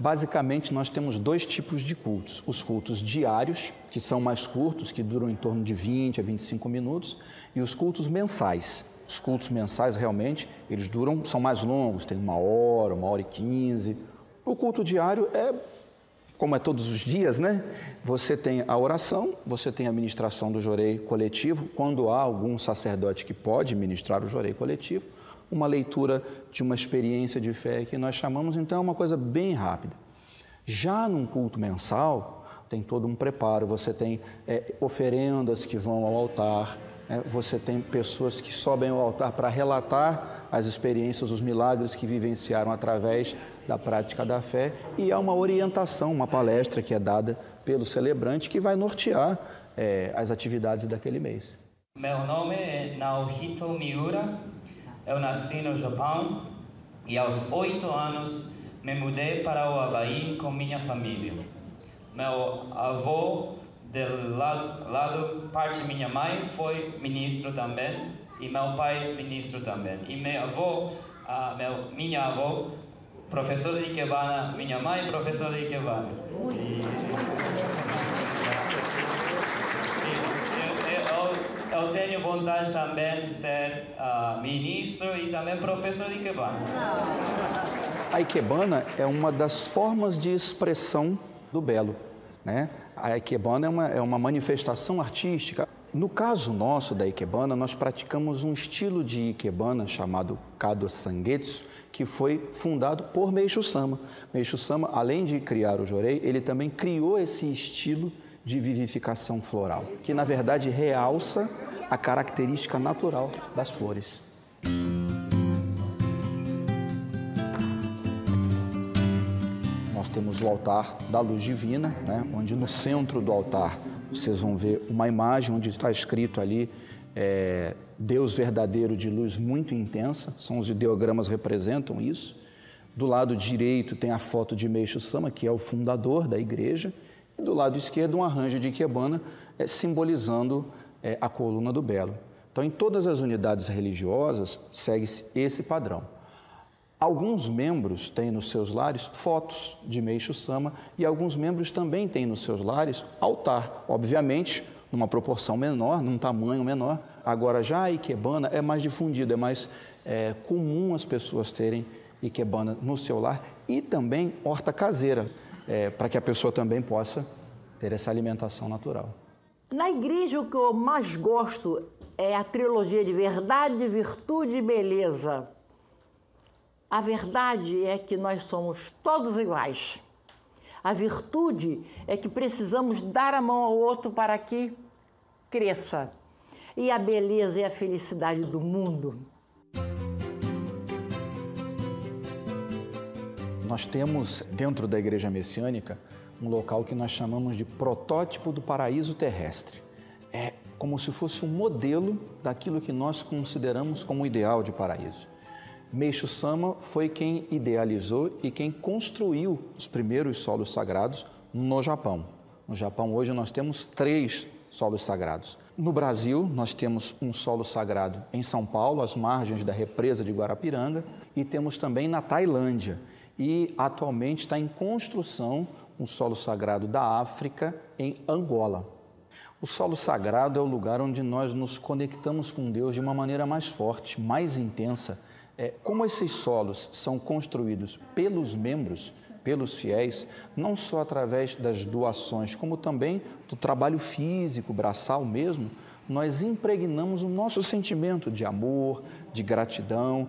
Basicamente, nós temos dois tipos de cultos. Os cultos diários, que são mais curtos, que duram em torno de 20 a 25 minutos, e os cultos mensais. Os cultos mensais, realmente, eles são mais longos, tem 1 hora e 15. O culto diário como é todos os dias, né? Você tem a oração, você tem a ministração do jorei coletivo, quando há algum sacerdote que pode ministrar o jorei coletivo, uma leitura de uma experiência de fé que nós chamamos, então, uma coisa bem rápida. Já num culto mensal, tem todo um preparo, você tem oferendas que vão ao altar, você tem pessoas que sobem ao altar para relatar as experiências, os milagres que vivenciaram através da prática da fé, e há uma orientação, uma palestra que é dada pelo celebrante que vai nortear as atividades daquele mês. Meu nome é Naohito Miura, eu nasci no Japão e aos 8 anos me mudei para o Havaí com minha família. Meu avô, do lado parte de minha mãe, foi ministro também, e meu pai ministro também. E minha avó, professora de Ikebana, minha mãe, professora de Ikebana. Eu tenho vontade também de ser ministro e também professor de Ikebana. A Ikebana é uma das formas de expressão do belo, né? A Ikebana é uma manifestação artística. No caso nosso da Ikebana, nós praticamos um estilo de Ikebana chamado Kado Sangetsu, que foi fundado por Meishu Sama. Meishu Sama, além de criar o jorei, ele também criou esse estilo de vivificação floral, que na verdade realça a característica natural das flores. Nós temos o altar da luz divina, né, onde no centro do altar vocês vão ver uma imagem onde está escrito ali Deus verdadeiro de luz muito intensa, são os ideogramas representam isso. Do lado direito tem a foto de Meishu Sama, que é o fundador da igreja, e do lado esquerdo um arranjo de Ikebana simbolizando a coluna do belo. Então, em todas as unidades religiosas segue-se esse padrão. Alguns membros têm nos seus lares fotos de Meishu Sama e alguns membros também têm nos seus lares altar, obviamente numa proporção menor, num tamanho menor. Agora, já a Ikebana é mais difundida, é mais comum as pessoas terem Ikebana no seu lar e também horta caseira, para que a pessoa também possa ter essa alimentação natural. Na igreja, o que eu mais gosto é a trilogia de verdade, virtude e beleza. A verdade é que nós somos todos iguais. A virtude é que precisamos dar a mão ao outro para que cresça. E a beleza é a felicidade do mundo. Nós temos, dentro da Igreja Messiânica, um local que nós chamamos de protótipo do paraíso terrestre. É como se fosse um modelo daquilo que nós consideramos como ideal de paraíso. Meishu Sama foi quem idealizou e quem construiu os primeiros solos sagrados no Japão. No Japão, hoje, nós temos 3 solos sagrados. No Brasil, nós temos um solo sagrado em São Paulo, às margens da represa de Guarapiranga, e temos também na Tailândia. E, atualmente, está em construção um solo sagrado da África, em Angola. O solo sagrado é o lugar onde nós nos conectamos com Deus de uma maneira mais forte, mais intensa. Como esses solos são construídos pelos membros, pelos fiéis, não só através das doações, como também do trabalho físico, braçal mesmo, nós impregnamos o nosso sentimento de amor, de gratidão,